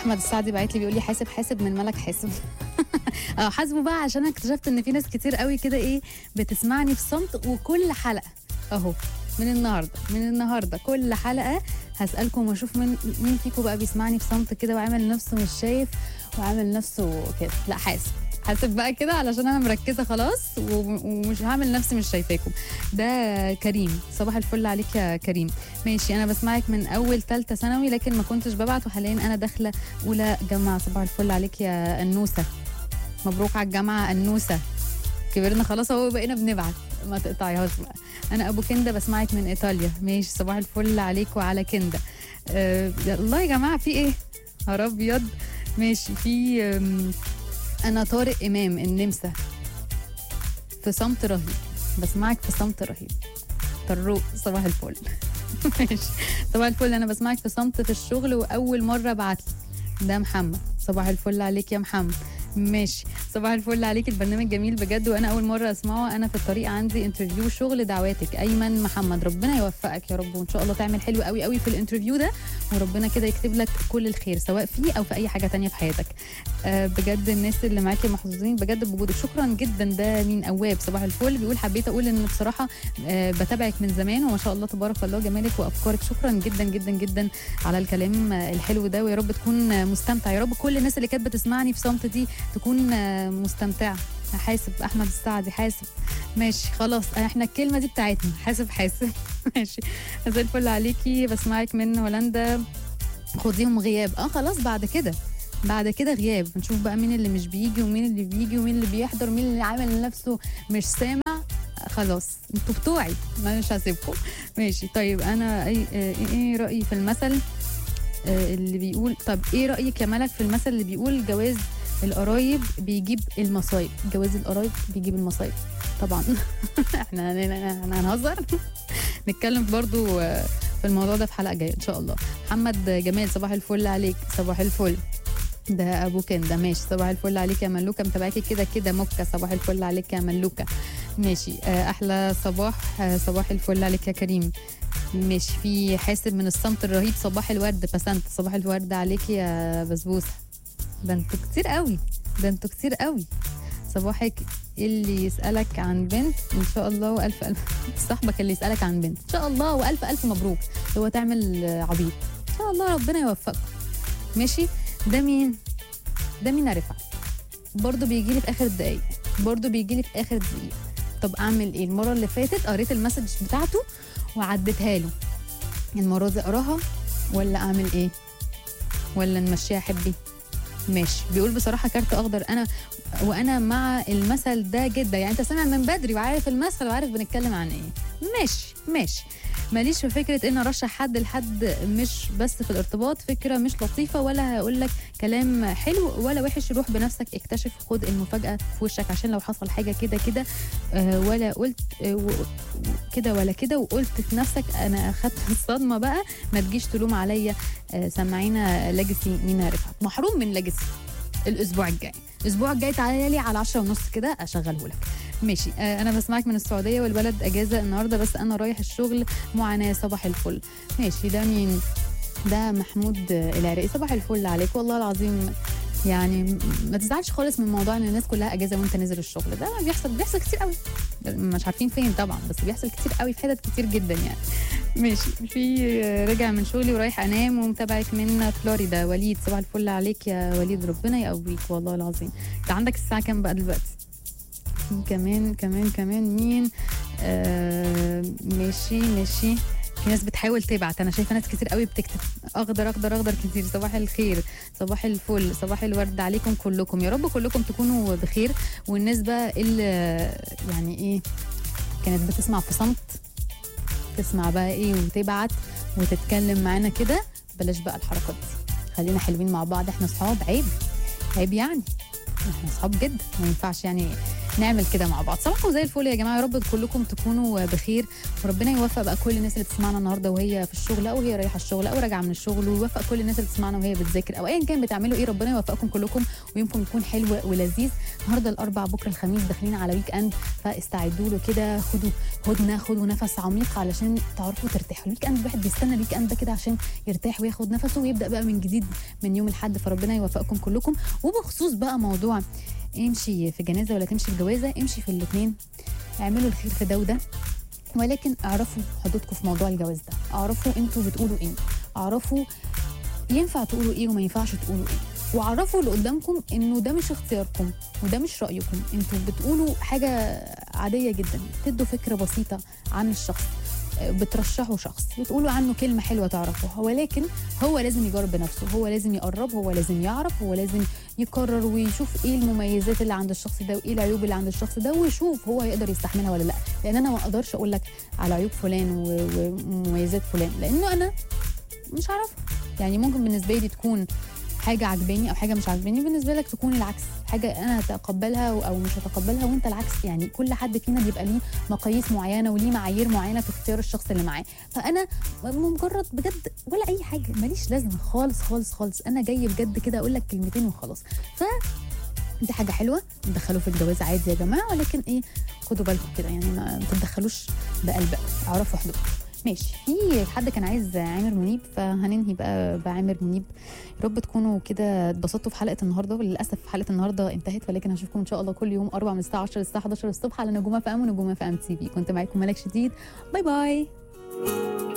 احمد السعدي بعت لي بيقول لي حاسب حاسب من ملك حاسب. حاسبه بقى عشان انا اكتشفت ان في ناس كتير قوي كده ايه بتسمعني في صمت، وكل حلقه اهو من النهارده كل حلقه هسالكم واشوف مين فيكم بقى بيسمعني في صمت كده وعامل نفسه مش شايف وعامل نفسه كده. لا حاسب بقى كده علشان انا مركزه خلاص ومش هعمل نفسي مش شايفاكم. ده كريم، صباح الفل عليك يا كريم. ماشي، انا بسمعك من اول ثالثه ثانوي لكن ما كنتش ببعت، وحاليا انا داخله اولى جامعه. صباح الفل عليك يا انوسه، مبروك على الجامعه انوسه، كبرنا خلاص اهو بقينا بنبعت، ما تقطعيهاش بقى. انا ابو كندا بسمعك من ايطاليا. ماشي، صباح الفل عليك وعلى كندا. الله يا جماعه في ايه؟ يا ابيض. ماشي، في انا طارق امام النمسا، في صمت رهيب، بسمعك في صمت رهيب. طروق، صباح الفل. ماشي، صباح الفل، انا بسمعك في صمت في الشغل واول مره ابعت لي. ده محمد، صباح الفل عليك يا محمد. ماشي، صباح الفل عليك، البرنامج جميل بجد وانا اول مره اسمعه، انا في الطريق عندي انترفيو شغل، دعواتك. ايمن محمد، ربنا يوفقك يا رب وان شاء الله تعمل حلو قوي قوي في الانترفيو ده، وربنا كده يكتب لك كل الخير سواء فيه او في اي حاجه تانية في حياتك. بجد الناس اللي معاكي محظوظين بجد بوجودك، شكرا جدا. ده مين؟ اواب، صباح الفل، بيقول حبيت اقول ان بصراحه بتابعك من زمان وما شاء الله تبارك الله جمالك وافكارك. شكرا جدا جدا جدا على الكلام الحلو ده، ويا رب تكون مستمتع، يا رب كل الناس اللي كانت بتسمعني في صمت دي تكون مستمتعه. حاسب احمد السعدي، حاسب. ماشي خلاص، احنا الكلمه دي بتاعتنا، حاسب. ماشي، زي الفل عليكي، بسمعك من هولندا، خديهم غياب. خلاص بعد كده غياب، نشوف بقى مين اللي مش بيجي ومين اللي بيجي ومين اللي بيحضر ومين اللي عامل نفسه مش سامع. خلاص انتوا بتوعي، مش هسيبكم. ماشي، طيب انا ايه رايي في المثل اللي بيقول، طب ايه رايك يا ملك في المثل اللي بيقول جواز القرايب بيجيب المصايب؟ جواز القرايب بيجيب المصايب طبعا. احنا هنهزر. نتكلم برضو في الموضوع ده في حلقه جايه ان شاء الله. محمد جمال، صباح الفل عليك، صباح الفل. ده ابو كندا. ماشي، صباح الفل عليك يا ملوكه، متابعاكي كده مكه، صباح الفل عليك يا ملوكه. ماشي، احلى صباح الفل عليك يا كريم. ماشي، في حاسب من الصمت الرهيب، صباح الورد بسنت، صباح الورد عليك يا بسبوسه. ده انتوا كتير قوي. صباحك اللي يسألك عن بنت ان شاء الله، والف الف صاحبك اللي يسألك عن بنت ان شاء الله، والف الف مبروك. هو تعمل عبيط ان شاء الله، ربنا يوفقكم. ماشي، ده مين يا رفعت؟ برضه بيجي لي في اخر الدقايق، طب اعمل ايه؟ المره اللي فاتت قريت المسج بتاعته وعديتها له، المره دي اقراها ولا اعمل ايه؟ ولا نمشيها حبي؟ ماشي، بيقول بصراحه كارت اخضر، وانا مع المثل ده جدا. يعني انت سامع من بدري وعارف المثل وعارف بنتكلم عن ايه. ماشي، ماليش في فكره ان ارشح حد لحد، مش بس في الارتباط، فكره مش لطيفه، ولا هقول لك كلام حلو ولا وحش، روح بنفسك اكتشف، خد المفاجاه في وشك، عشان لو حصل حاجه كده ولا قلت كده ولا كده وقلت في نفسك انا اخدت الصدمه بقى، ما تجيش تلوم عليا. سمعينا ليجاسي مينا رفعت، محروم من ليجاسي الاسبوع الجاي تعالى لي على 10:30 كده اشغله لك. ماشي، انا بسمعك من السعوديه والبلد اجازه النهارده بس انا رايح الشغل، معاناه. صباح الفل. ماشي، ده مين؟ ده محمود العراقي، صباح الفل عليك. والله العظيم يعني ما تزعلش خالص من موضوع ان الناس كلها اجازه وانت نازل الشغل، ده بيحصل كتير قوي، مش عارفين فين طبعا، بس بيحصل كتير قوي في حتت كتير جدا يعني. ماشي، في راجع من شغلي ورايح انام ومتابعك من فلوريدا، وليد، صباح الفل عليك يا وليد، ربنا يقويك والله العظيم. انت عندك الساعه كام بقى دلوقتي؟ كمان مين؟ ماشي، في ناس بتحاول تبعت، انا شايفه ناس كتير قوي بتكتب اخضر كتير. صباح الخير، صباح الفل، صباح الورد عليكم كلكم، يا رب كلكم تكونوا بخير. والنسبه اللي يعني ايه كانت بتسمع في صمت تسمع بقى ايه وتبعت وتتكلم معانا كده، بلاش بقى الحركات دي، خلينا حلوين مع بعض، احنا صحاب، عيب يعني، احنا صحاب جدا، ما ينفعش يعني نعمل كده مع بعض. صباحكم زي الفل يا جماعه، يا رب كلكم تكونوا بخير، وربنا يوفق بقى كل الناس اللي بتسمعنا النهارده وهي في الشغل او هي رايحه الشغل او راجعه من الشغل، ويوفق كل الناس اللي بتسمعنا وهي بتذاكر او ايا كان بتعملوا ايه. ربنا يوفقكم كلكم ويومكم يكون حلو ولذيذ. النهارده الاربع، بكره الخميس، داخلين على ويك اند، فاستعدوا له كده، خدوا هدنه، خدوا نفس عميق علشان تعرفوا ترتاحوا. الويك اند الواحد بيستنى الويك اند ده كده عشان يرتاح وياخد نفسه ويبدا بقى من جديد من يوم الاحد. فربنا يوفقكم كلكم. وبخصوص بقى موضوع امشي في جنازه ولا تمشي في جوازه، امشي في الاثنين، اعملوا الخير في ده وده، ولكن اعرفوا حدودكم في موضوع الجواز ده، اعرفوا انتوا بتقولوا ايه، اعرفوا ينفع تقولوا ايه وما ينفعش تقولوا ايه، وعرفوا اللي قدامكم انه ده مش اختياركم وده مش رايكم، انتوا بتقولوا حاجه عاديه جدا، تدوا فكره بسيطه عن الشخص، بترشحوا شخص، بتقولوا عنه كلمه حلوه تعرفوها، ولكن هو لازم يجرب بنفسه، هو لازم يقرب، هو لازم يعرف، هو لازم يقرر ويشوف ايه المميزات اللي عند الشخص ده وايه العيوب اللي عند الشخص ده، ويشوف هو يقدر يستحملها ولا لا. لان انا ما اقدرش اقول لك على عيوب فلان ومميزات فلان، لانه انا مش عارفه. يعني ممكن بالنسبه لي تكون حاجه عجباني او حاجه مش عجباني، بالنسبه لك تكون العكس، حاجه انا هتقبلها او مش هتقبلها وانت العكس. يعني كل حد فينا بيبقى ليه مقاييس معينه وليه معايير معينه في اختيار الشخص اللي معاه. فانا مجرد بجد ولا اي حاجه، ماليش لازمه خالص خالص خالص، انا جاي بجد كده اقول لك كلمتين وخلاص. دي حاجه حلوه، ندخلوا في الجواز عادي يا جماعه، ولكن ايه، خدوا بالكم كده، يعني ما تتدخلوش بقلبكم، اعرفوا حدودكم. ماشي. في حد كان عايز عامر منيب، فهننهي بقى بعامر منيب. يا رب تكونوا كده اتبسطتوا في حلقه النهارده. وللاسف حلقه النهارده انتهت، ولكن هشوفكم ان شاء الله كل يوم 4 من الساعه 10 للساعه 11 الصبح على نجوم FM ونجوم FM TV. كنت معاكم ملك شديد، باي باي.